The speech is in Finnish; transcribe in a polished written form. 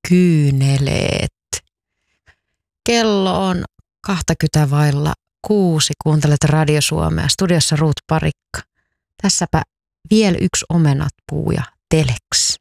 kyyneleet. Kello on 6:20. Kuuntelet Radio Suomea. Studiossa Ruut Parikka. Tässäpä vielä yksi omenat puu ja Telex.